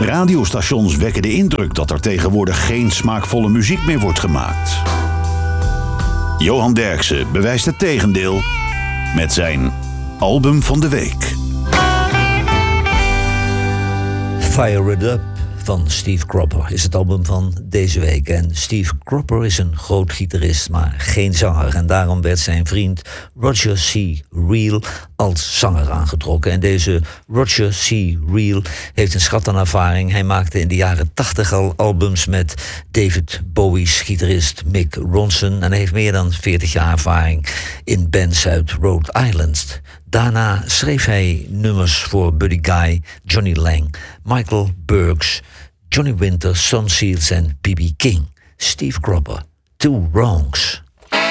radiostations wekken de indruk dat er tegenwoordig geen smaakvolle muziek meer wordt gemaakt. Johan Derksen bewijst het tegendeel met zijn album van de week. Fire It Up van Steve Cropper is het album van deze week. En Steve Cropper is een groot gitarist, maar geen zanger. En daarom werd zijn vriend Roger C. Reel als zanger aangetrokken. En deze Roger C. Reel heeft een schat aan ervaring. Hij maakte in de jaren 80 al albums met David Bowie's gitarist Mick Ronson. En hij heeft meer dan 40 jaar ervaring in bands uit Rhode Island. Daarna schreef hij nummers voor Buddy Guy, Johnny Lang, Michael Burks, Johnny Winter, Son Seals en B.B. King. Steve Cropper, Two Wrongs.